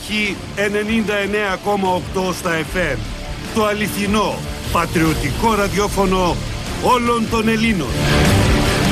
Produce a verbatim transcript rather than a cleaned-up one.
Μάχη ενενήντα εννέα κόμμα οκτώ στα εφ εμ. Το αληθινό, πατριωτικό ραδιόφωνο όλων των Ελλήνων.